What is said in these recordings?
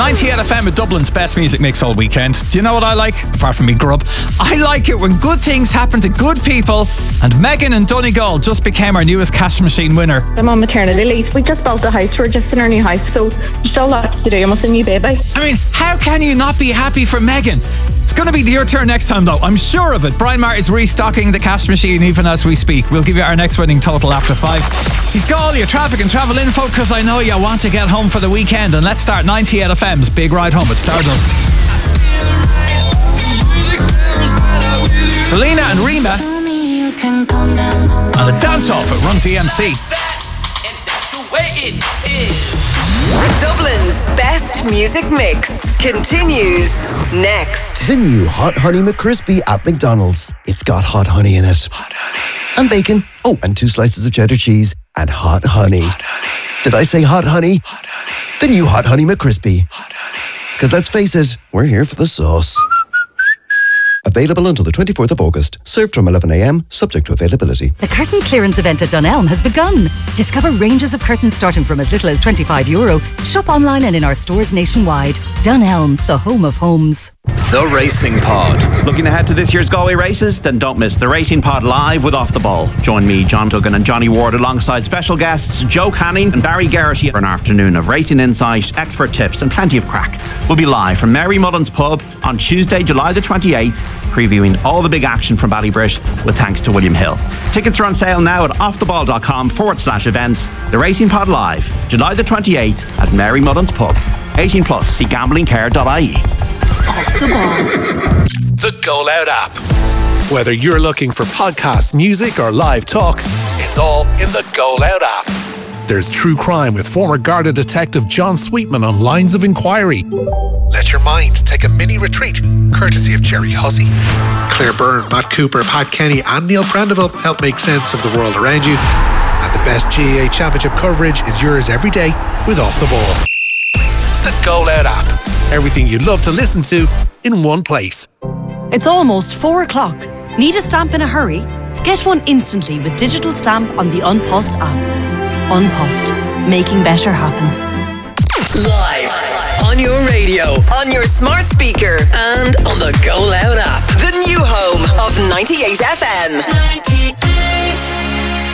98 FM at Dublin's best music mix all weekend. Do you know what I like? Apart from me grub, I like it when good things happen to good people. And Megan in Donegal just became our newest cash machine winner. I'm on maternity leave. We just bought the house. We're just in our new house, so there's still lots to do. I'm with a new baby. I mean, how can you not be happy for Megan? It's going to be your turn next time though, I'm sure of it. Brian Marr is restocking the cash machine even as we speak. We'll give you our next winning total after 5. He's got all your traffic and travel info because I know you want to get home for the weekend. And let's start 98 FM's Big Ride Home at Stardust. Selena and Rima on a dance off at Run DMC. Dublin's best music mix continues next. The new Hot Honey McCrispy at McDonald's. It's got hot honey in it. Hot honey. And bacon. Oh, and 2 slices of cheddar cheese. And hot honey. Hot honey. Did I say hot honey? Hot honey. The new Hot Honey McCrispy. Hot honey. Because let's face it, we're here for the sauce. Available until the 24th of August. Served from 11 a.m, subject to availability. The curtain clearance event at Dunelm has begun. Discover ranges of curtains starting from as little as €25. Shop online and in our stores nationwide. Dunelm, the home of homes. The Racing Pod. Looking ahead to this year's Galway races? Then don't miss The Racing Pod live with Off the Ball. Join me, John Duggan and Johnny Ward alongside special guests Joe Canning and Barry Garrity for an afternoon of racing insight, expert tips and plenty of crack. We'll be live from Mary Mullen's Pub on Tuesday, July the 28th, previewing all the big action from Ballybrit with thanks to William Hill. Tickets are on sale now at offtheball.com/events. The Racing Pod live, July the 28th at Mary Mullen's Pub. 18 plus, see gamblingcare.ie. Off the ball. The Go Loud app. Whether you're looking for podcasts, music, or live talk, it's all in the Go Loud app. There's true crime with former Garda detective John Sweetman on Lines of Inquiry. Let your mind take a mini retreat, courtesy of Jerry Hussey. Claire Byrne, Matt Cooper, Pat Kenny, and Neil Prendeville help make sense of the world around you. And the best GAA Championship coverage is yours every day with Off the Ball. The Go Loud app. Everything you'd love to listen to in one place. It's almost 4 o'clock. Need a stamp in a hurry? Get one instantly with digital stamp on the Unpost app. Unpost, making better happen. Live on your radio, on your smart speaker, and on the Go Loud app. The new home of 98 FM. 98.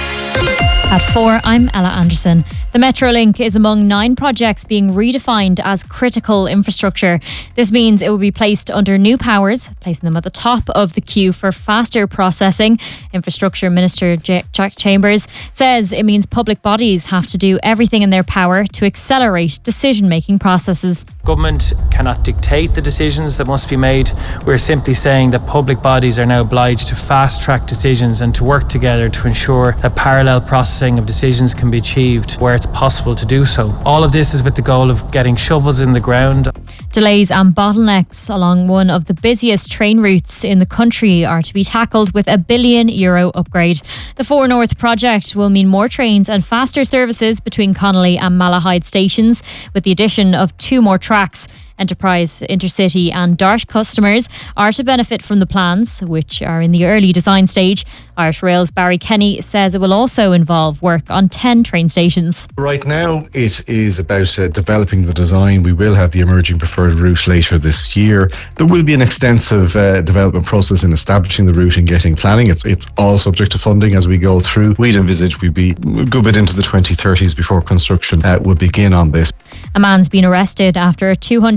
At 4, I'm Ella Anderson. The Metrolink is among 9 projects being redefined as critical infrastructure. This means it will be placed under new powers, placing them at the top of the queue for faster processing. Infrastructure Minister Jack Chambers says it means public bodies have to do everything in their power to accelerate decision-making processes. Government cannot dictate the decisions that must be made. We're simply saying that public bodies are now obliged to fast-track decisions and to work together to ensure that parallel processing of decisions can be achieved where it's possible to do so. All of this is with the goal of getting shovels in the ground. Delays and bottlenecks along one of the busiest train routes in the country are to be tackled with a €1 billion upgrade. The 4 North project will mean more trains and faster services between Connolly and Malahide stations, with the addition of 2 more tracks. Enterprise, Intercity and Dart customers are to benefit from the plans, which are in the early design stage. Irish Rail's Barry Kenny says it will also involve work on 10 train stations. Right now it is about developing the design. We will have the emerging preferred route later this year. There will be an extensive development process in establishing the route and getting planning. It's all subject to funding as we go through. We'd envisage we'd be a good bit into the 2030s before construction would begin on this. A man's been arrested after a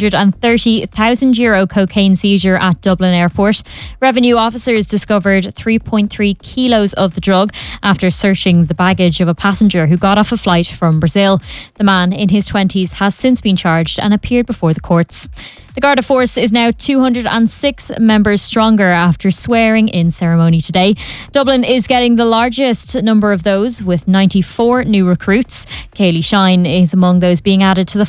€230,000 cocaine seizure at Dublin Airport. Revenue officers discovered 3.3 kilos of the drug after searching the baggage of a passenger who got off a flight from Brazil. The man in his 20s has since been charged and appeared before the courts. The Garda Force is now 206 members stronger after swearing in ceremony today. Dublin is getting the largest number of those with 94 new recruits. Kaylee Shine is among those being added to the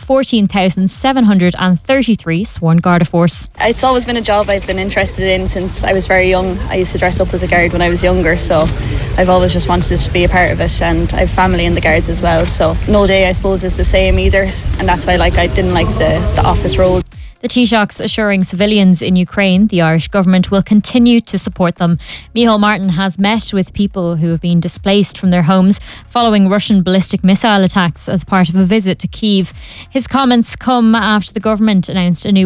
14,733 sworn Garda Force. It's always been a job I've been interested in since I was very young. I used to dress up as a guard when I was younger, so I've always just wanted to be a part of it, and I have family in the guards as well, so no day I suppose is the same either, and that's why I didn't like the office role. The Taoiseach's assuring civilians in Ukraine the Irish government will continue to support them. Micheál Martin has met with people who have been displaced from their homes following Russian ballistic missile attacks as part of a visit to Kyiv. His comments come after the government announced a new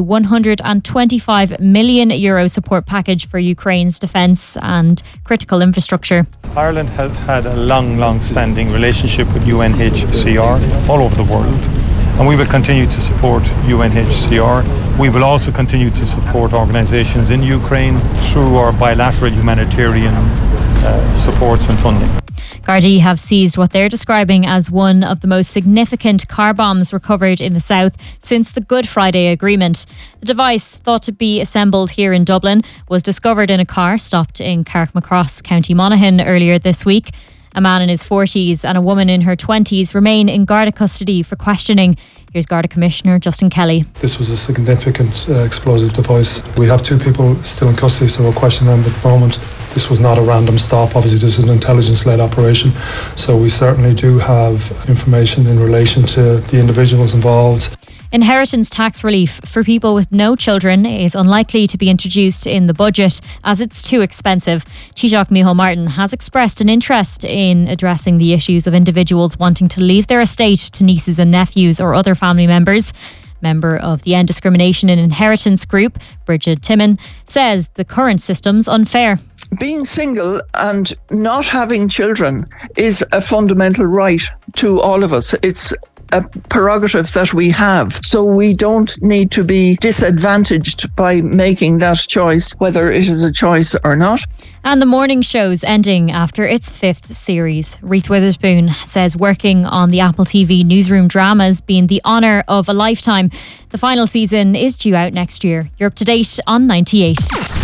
€125 million support package for Ukraine's defence and critical infrastructure. Ireland has had a long-standing relationship with UNHCR all over the world, and we will continue to support UNHCR. We will also continue to support organisations in Ukraine through our bilateral humanitarian supports and funding. Gardaí have seized what they're describing as one of the most significant car bombs recovered in the south since the Good Friday Agreement. The device, thought to be assembled here in Dublin, was discovered in a car stopped in Carrickmacross, County Monaghan earlier this week. A man in his 40s and a woman in her 20s remain in Garda custody for questioning. Here's Garda Commissioner Justin Kelly. This was a significant explosive device. We have 2 people still in custody, so we're questioning them at the moment. This was not a random stop. Obviously, this is an intelligence-led operation. So we certainly do have information in relation to the individuals involved. Inheritance tax relief for people with no children is unlikely to be introduced in the budget as it's too expensive. Taoiseach Micheál Martin has expressed an interest in addressing the issues of individuals wanting to leave their estate to nieces and nephews or other family members. Member of the End Discrimination in Inheritance group, Bridget Timon, says the current system's unfair. Being single and not having children is a fundamental right to all of us. It's a prerogative that we have. So we don't need to be disadvantaged by making that choice, whether it is a choice or not. And the morning show's ending after its 5th series. Reese Witherspoon says working on the Apple TV newsroom dramas being the honour of a lifetime. The final season is due out next year. You're up to date on 98.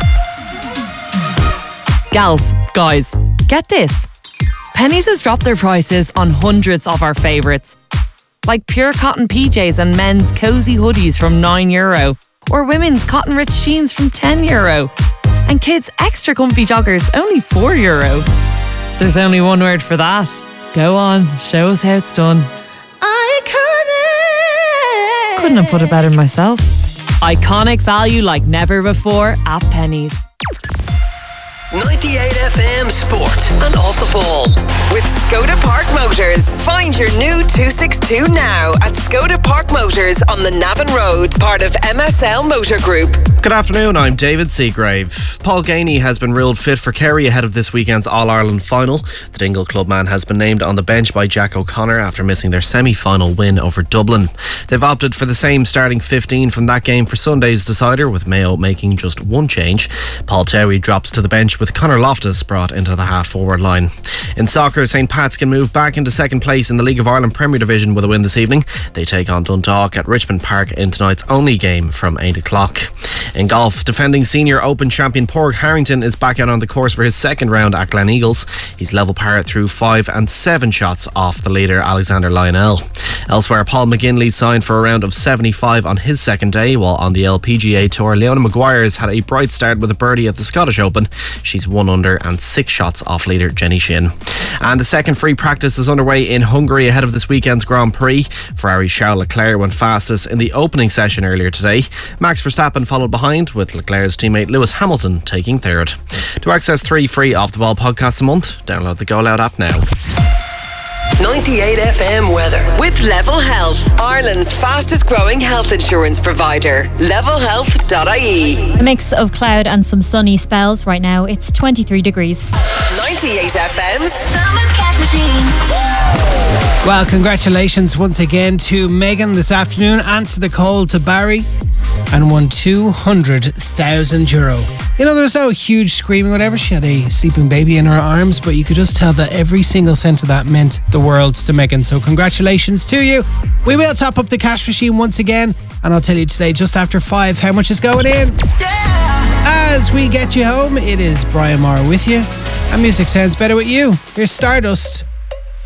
Gals, guys, get this. Penneys has dropped their prices on hundreds of our favourites. Like pure cotton PJs and men's cosy hoodies from €9, or women's cotton rich jeans from €10, and kids' extra comfy joggers only €4. There's only one word for that. Go on, show us how it's done. Iconic! Couldn't have put it better myself. Iconic value like never before at Penneys. 98 FM Sport and Off the Ball with Skoda Park Motors. Find your new 262 now at Skoda Park Motors on the Navan Road, part of MSL Motor Group. Good afternoon, I'm David Seagrave. Paul Gainey has been ruled fit for Kerry ahead of this weekend's All-Ireland final. The Dingle Club man has been named on the bench by Jack O'Connor after missing their semi-final win over Dublin. They've opted for the same starting 15 from that game for Sunday's decider, with Mayo making just one change. Paul Towie drops to the bench with Conor Loftus brought into the half-forward line. In soccer, St Pat's can move back into second place in the League of Ireland Premier Division with a win this evening. They take on Dundalk at Richmond Park in tonight's only game from 8 o'clock. In golf, defending Senior Open champion Padraig Harrington is back out on the course for his second round at Glen Eagles. He's level par through 5 and 7 shots off the leader Alexander Lionel. Elsewhere, Paul McGinley signed for a round of 75 on his second day, while on the LPGA Tour, Leona Maguire's had a bright start with a birdie at the Scottish Open. She's 1 under and 6 shots off leader Jenny Shin. And the second free practice is underway in Hungary ahead of this weekend's Grand Prix. Ferrari's Charles Leclerc went fastest in the opening session earlier today. Max Verstappen followed behind, with Leclerc's teammate Lewis Hamilton taking third. To access 3 free Off the Ball podcasts a month, download the Go Loud app now. 98 FM weather with Level Health, Ireland's fastest growing health insurance provider. Levelhealth.ie. A mix of cloud and some sunny spells. Right now it's 23 degrees. 98 FM's Summer Cash Machine. Well, congratulations once again to Megan this afternoon. Answered the call to Barry and won €200,000. You know, there was no huge screaming or whatever. She had a sleeping baby in her arms, but you could just tell that every single cent of that meant the world to Megan. So congratulations to you. We will top up the cash machine once again, and I'll tell you today just after 5 how much is going in. As we get you home, it is Brian Maher with you, and music sounds better with you. Here's Stardust.